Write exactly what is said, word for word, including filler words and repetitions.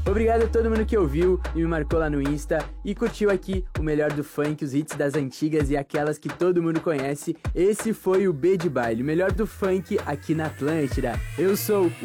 Obrigado a todo mundo que ouviu e me marcou lá no Insta e curtiu aqui o melhor do funk, os hits das antigas e aquelas que todo mundo conhece. Esse foi o B de Baile, o melhor do funk aqui na Atlântida. Eu sou